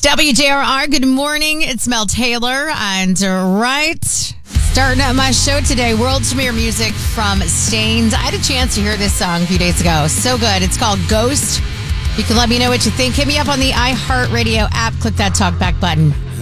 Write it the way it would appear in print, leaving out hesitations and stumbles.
WJRR, good morning. It's Mel Taylor. And starting up my show today, world premiere music from Stains. I had a chance to hear this song a few days ago. So good. It's called Ghost. You can let me know what you think. Hit me up on the iHeartRadio app. Click that talk back button.